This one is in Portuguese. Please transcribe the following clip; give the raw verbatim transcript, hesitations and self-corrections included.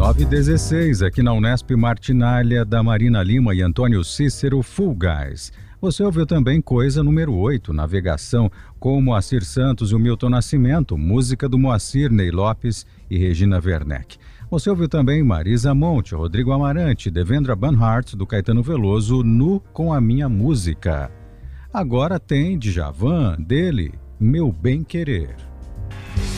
nove e dezesseis, aqui na Unesp Martinalha, da Marina Lima e Antônio Cícero, Full Guys. Você ouviu também Coisa número oito, Navegação, com o Moacir Santos e o Milton Nascimento, música do Moacir, Ney Lopes e Regina Werneck. Você ouviu também Marisa Monte, Rodrigo Amarante, Devendra Banhart, do Caetano Veloso, Nu com a Minha Música. Agora tem Djavan, dele, Meu Bem Querer.